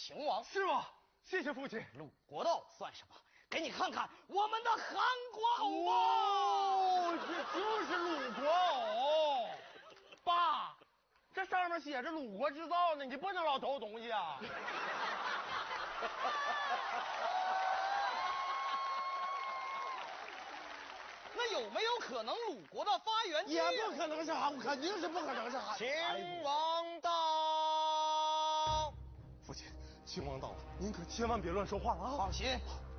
秦王， 是吗？谢谢父亲。 鲁国道算什么？给你看看我们的韩国偶吧。 哦，这就是鲁国偶。爸，这上面写着鲁国制造呢，你不能老偷东西啊。 那有没有可能鲁国的发源地？ 也不可能是韩国，肯定是不可能是韩国。 秦王到。 父亲，秦王到了，您可千万别乱说话了啊！ 放心，